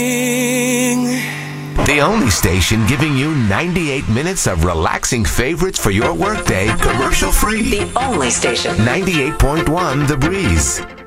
The only station giving you 98 minutes of relaxing favorites for your workday, commercial free. The only station. 98.1 The Breeze.